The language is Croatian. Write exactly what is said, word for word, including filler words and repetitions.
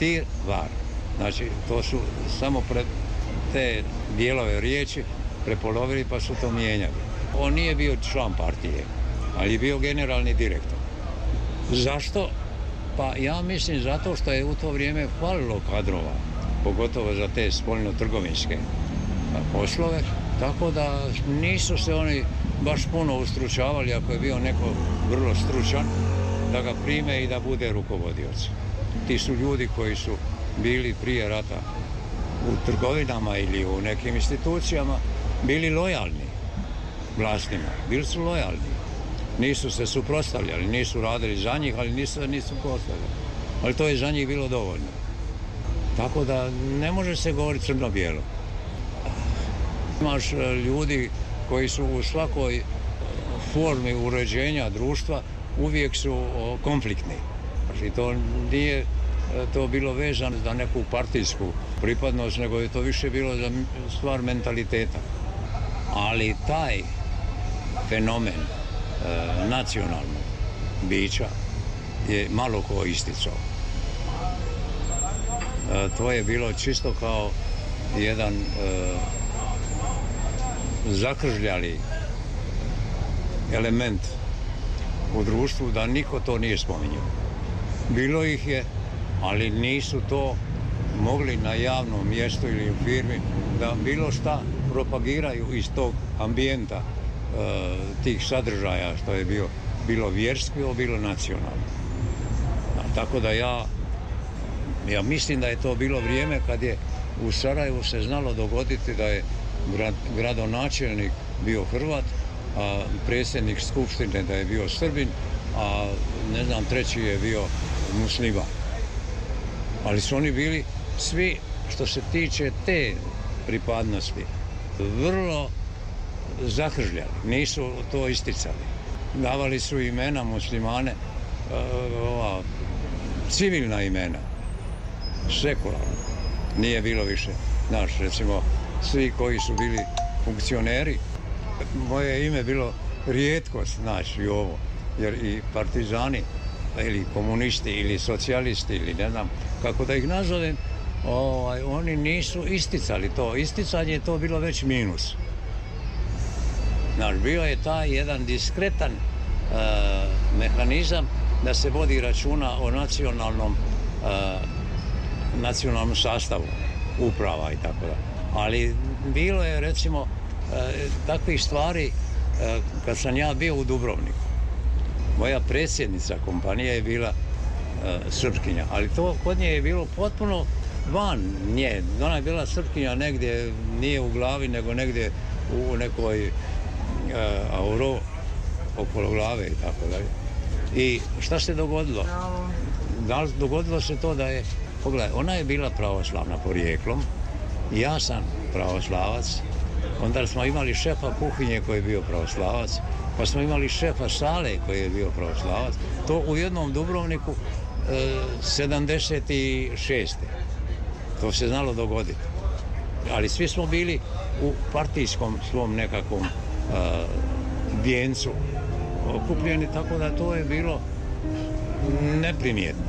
partivar. Znači, to su samo pre te dijelove riječi prepolovili pa su to mijenjali. On nije bio član partije, ali je bio generalni direktor. Zašto? Pa ja mislim zato što je u to vrijeme falilo kadrova, pogotovo za te spoljno-trgovinske poslove, tako da nisu se oni baš puno ustručavali ako je bio neko vrlo stručan da ga prime i da bude rukovodioc. Ti su ljudi koji su bili prije rata u trgovinama ili u nekim institucijama bili lojalni vlastima, bili su lojalni. Nisu se suprotstavljali, nisu radili za njih, ali nisu se nisu suprotstavljali. Ali to je za njih bilo dovoljno. Tako da ne može se govoriti crno-bijelo. Imaš ljudi koji su u svakoj formi uređenja društva uvijek su konfliktni. I to nije to bilo vezano za neku partijsku pripadnost, nego je to više bilo za stvar mentaliteta. Ali taj fenomen e, nacionalnog bića je malo ko isticao. E, to je bilo čisto kao jedan e, zakržljali element u društvu da niko to nije spominjao. Bilo ih je, ali nisu to mogli na javnom mjestu ili u firmi da bilo šta propagiraju iz tog ambijenta e, tih sadržaja što je bio, bilo vjersko, bilo nacionalno. A, tako da ja, ja mislim da je to bilo vrijeme kad je u Sarajevu se znalo dogoditi da je grad, gradonačelnik bio Hrvat, a predsjednik skupštine da je bio Srbin, a ne znam, treći je bio musliman. Ali su oni bili svi, što se tiče te pripadnosti, vrlo zakržljali, nisu to isticali. Davali su imena muslimane, ova, civilna imena, sekularno. Nije bilo više, znaš, recimo, svi koji su bili funkcioneri, moje ime bilo rijetkost, znaš, i ovo, jer i partizani, ili komunisti, ili socijalisti, ili ne znam kako da ih nazovem, ovaj, oni nisu isticali to. Isticanje je to bilo već minus. Znaš, bio je taj jedan diskretan e, mehanizam da se vodi računa o nacionalnom, e, nacionalnom sastavu uprava i tako da. Ali bilo je, recimo, e, takvih stvari e, kad sam ja bio u Dubrovniku. Moja predsjednica kompanije je bila e, Srpkinja, ali to kod nje je bilo potpuno van nje. Ona je bila Srpkinja negdje, nije u glavi, nego negdje u nekoj e, auro okolo glave i tako dalje. I šta se dogodilo? Da, dogodilo se to da je, pogledaj, ona je bila pravoslavna porijeklom, ja sam pravoslavac, onda smo imali šefa kuhinje koji je bio pravoslavac, pa smo imali šefa sale koji je bio pravoslavac. To u jednom Dubrovniku e, sedamdeset šeste. To se znalo dogoditi. Ali svi smo bili u partijskom svom nekakvom e, vijencu okupljeni, tako da to je bilo neprimjetno.